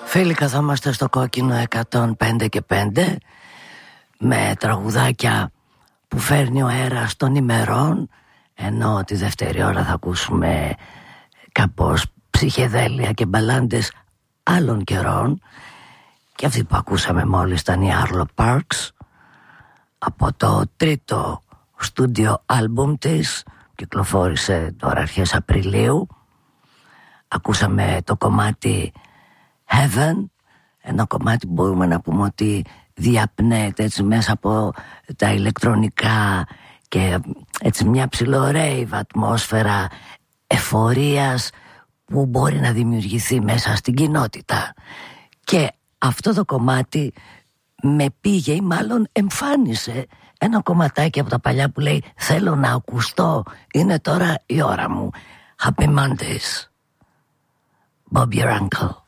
Φίλοι, καθόμαστε στο κόκκινο 105 και 5 με τραγουδάκια που φέρνει ο αέρας των ημερών, ενώ τη δεύτερη ώρα θα ακούσουμε κάπως ψυχεδέλεια και μπαλάντες άλλων καιρών. Και αυτή που ακούσαμε μόλις ήταν η Arlo Parks από το τρίτο στούντιο άλμπουμ της, κυκλοφόρησε τώρα αρχές Απριλίου. Ακούσαμε το κομμάτι Heaven, ένα κομμάτι που μπορούμε να πούμε ότι διαπνέεται έτσι μέσα από τα ηλεκτρονικά και έτσι μια ψιλορέιβ ατμόσφαιρα εφορίας που μπορεί να δημιουργηθεί μέσα στην κοινότητα. Και αυτό το κομμάτι με πήγε ή μάλλον εμφάνισε ένα κομματάκι από τα παλιά που λέει θέλω να ακουστώ, είναι τώρα η ώρα μου. Happy Mondays, Bob Your Uncle.